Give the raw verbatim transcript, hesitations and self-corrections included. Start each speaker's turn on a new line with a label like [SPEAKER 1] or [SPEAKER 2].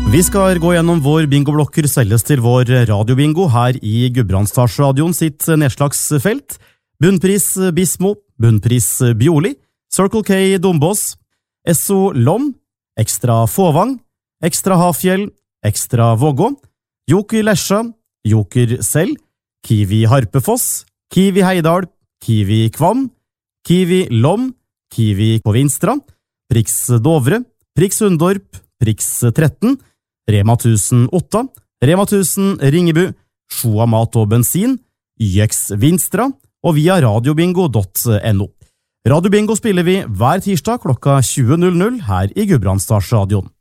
[SPEAKER 1] Vi skal gå gjennom vår bingoblokker selges til vår radiobingo her i Gudbrandsdalsradioen sitt nedslagsfelt. Bunnpris Bismo, Bunnpris Bioli, Circle K Dombås, Esso Lom, Ekstra Fåvang, Ekstra Hafjell, Ekstra Vågå, Joker Lesja, Joker Selv, Kiwi Harpefoss, Kiwi Heidal, Kiwi Kvam, Kiwi Lom, Kiwi på Vinstra, Prix Dovre, Prix Hundorp, Prix tretten, Rema tusen Otta, Rema tusen Ringebu, Shoa Mat og Bensin, Y X Vinstra og via radiobingo punktum no. Radiobingo spiller vi hver tirsdag klokka tjue null null her i Gudbrandsdalsradioen.